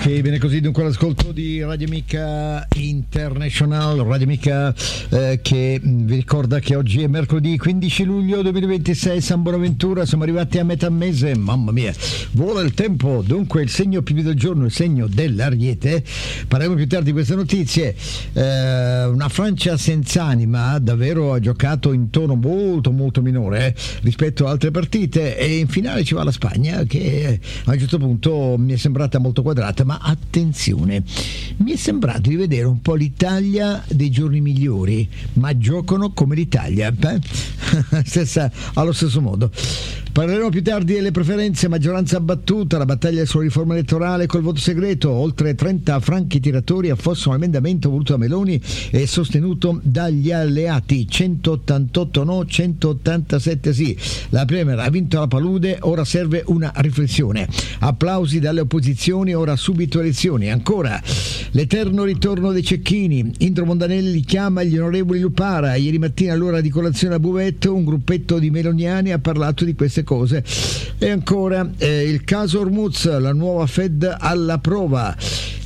Ok, bene così, dunque l'ascolto di Radio Amica International, Radio Amica che vi ricorda che oggi è mercoledì 15 luglio 2026, San Bonaventura, siamo arrivati a metà mese, mamma mia, vola il tempo. Dunque il segno più del giorno, il segno dell'Ariete. Parleremo più tardi di queste notizie. Una Francia senza anima, davvero ha giocato in tono molto molto minore rispetto a altre partite, e in finale ci va la Spagna che a un certo punto mi è sembrata molto quadrata, ma attenzione, mi è sembrato di vedere un po' l'Italia dei giorni migliori, ma giocano come l'Italia allo stesso modo. Parleremo più tardi delle preferenze, maggioranza battuta, la battaglia sulla riforma elettorale col voto segreto, oltre 30 franchi tiratori affossano l'emendamento voluto da Meloni e sostenuto dagli alleati, 188 no, 187 sì. La Premier ha vinto la palude, ora serve una riflessione. Applausi dalle opposizioni, ora subito elezioni. Ancora l'eterno ritorno dei cecchini, Indro Montanelli chiama gli onorevoli Lupara, ieri mattina all'ora di colazione a Buvetto un gruppetto di meloniani ha parlato di queste cose. E ancora il caso Hormuz, la nuova Fed alla prova,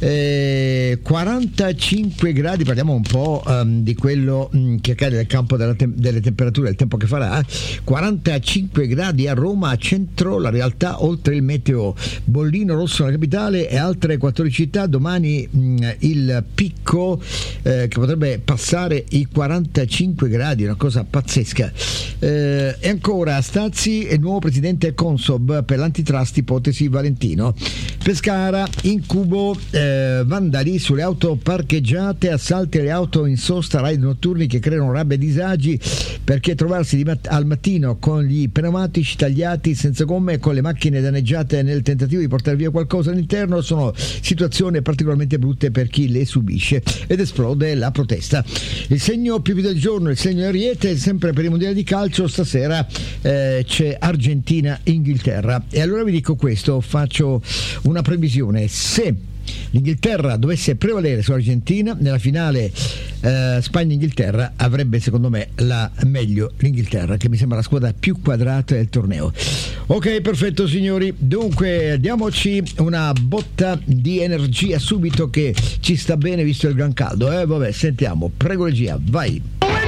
45 gradi, parliamo un po' di quello che accade nel campo delle temperature, il tempo che farà. 45 gradi a Roma, a centro la realtà oltre il meteo, bollino rosso nella capitale e altre 14 città. Domani il picco che potrebbe passare i 45 gradi, una cosa pazzesca. E ancora Stazzi e nuovo presidente Consob per l'antitrust, ipotesi Valentino. Pescara, incubo, vandali sulle auto parcheggiate, assalti alle auto in sosta, raid notturni che creano rabbia e disagi, perché trovarsi al mattino con gli pneumatici tagliati, senza gomme e con le macchine danneggiate nel tentativo di portare via qualcosa all'interno sono situazioni particolarmente brutte per chi le subisce, ed esplode la protesta. Il segno più del giorno, il segno Ariete, sempre per i mondiali di calcio. Stasera c'è Argentina-Inghilterra, e allora vi dico questo, faccio una previsione: se l'Inghilterra dovesse prevalere sull'Argentina nella finale Spagna-Inghilterra, avrebbe secondo me la meglio l'Inghilterra, che mi sembra la squadra più quadrata del torneo. Ok, perfetto signori, dunque diamoci una botta di energia subito, che ci sta bene visto il gran caldo. Vabbè, sentiamo, prego regia, vai.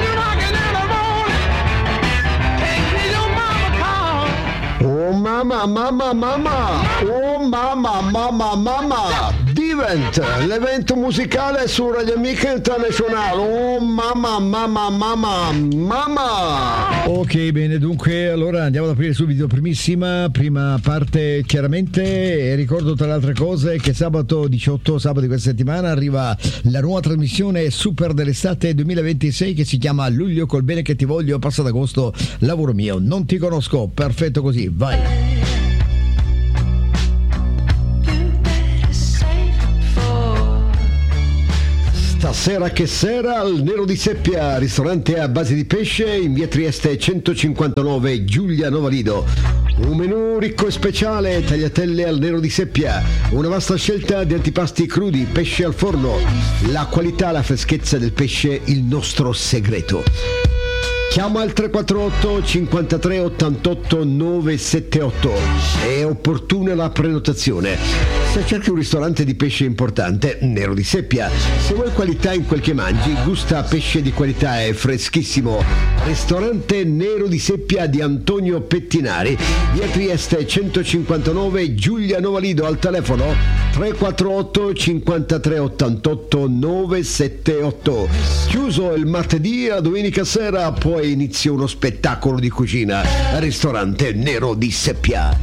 Oh mamma, mamma, mamma, oh mamma, mamma, mamma, Divent, l'evento musicale su Radio Amica International. Oh mamma, mamma, mamma, mamma. Ok, bene, dunque allora andiamo ad aprire subito prima parte, chiaramente, e ricordo tra le altre cose che sabato 18, sabato di questa settimana, arriva la nuova trasmissione super dell'estate 2026 che si chiama Luglio col bene che ti voglio, passa ad agosto, lavoro mio, non ti conosco, perfetto così. Vai. Stasera che sera al Nero di Seppia, ristorante a base di pesce in via Trieste 159, Giulia Novalido. Un menù ricco e speciale, tagliatelle al Nero di Seppia, una vasta scelta di antipasti crudi, pesce al forno, la qualità, la freschezza del pesce, il nostro segreto. Chiama al 348 53 88 978, è opportuna la prenotazione. Se cerchi un ristorante di pesce importante, Nero di Seppia. Se vuoi qualità in quel che mangi, gusta pesce di qualità e freschissimo. Ristorante Nero di Seppia di Antonio Pettinari, via Trieste 159, Giulia Novalido, al telefono 348 53 88 978. Chiuso il martedì, a domenica sera poi inizia uno spettacolo di cucina al ristorante Nero di Seppia.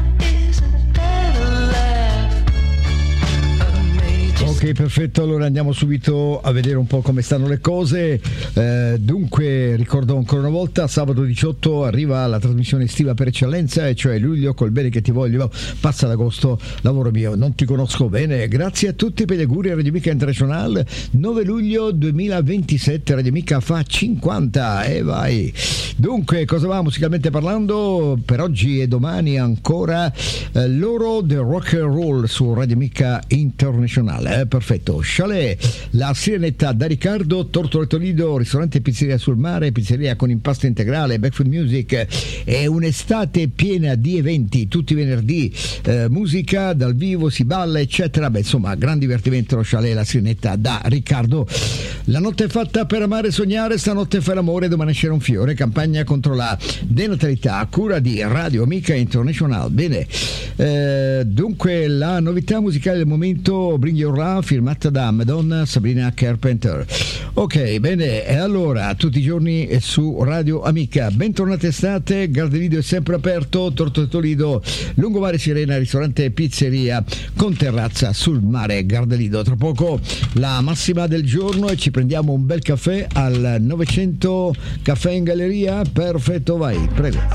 Ok, perfetto, allora andiamo subito a vedere un po' come stanno le cose. Dunque ricordo ancora una volta, sabato 18 arriva la trasmissione estiva per eccellenza, e cioè Luglio col bene che ti voglio, passa ad agosto, lavoro mio, non ti conosco bene. Grazie a tutti per gli auguri a Radio Amica International. 9 luglio 2027, Radio Amica fa 50, e vai. Dunque, cosa va musicalmente parlando per oggi e domani ancora? Loro The Rock and Roll su Radio Amica International. perfetto. Chalet, la Sirenetta da Riccardo, Tortoreto Lido, ristorante e pizzeria sul mare, pizzeria con impasto integrale, Backfoot Music. È un'estate piena di eventi, tutti i venerdì, musica dal vivo, si balla eccetera. Beh, insomma, gran divertimento lo Chalet, la Sirenetta da Riccardo. La notte è fatta per amare e sognare, stanotte fa l'amore, domani nascerà un fiore, campagna contro la denatalità a cura di Radio Amica International. Bene, dunque la novità musicale del momento, Bring Your Love, firmata da Madonna Sabrina Carpenter. Ok, bene, e allora tutti i giorni su Radio Amica. Bentornati estate, Gardelido è sempre aperto, Tortoreto Lido, Lungomare Sirena, ristorante e pizzeria con terrazza sul mare, Gardelido. Tra poco la massima del giorno e ci prendiamo un bel caffè al 900 Caffè in Galleria. Perfetto, vai, prego.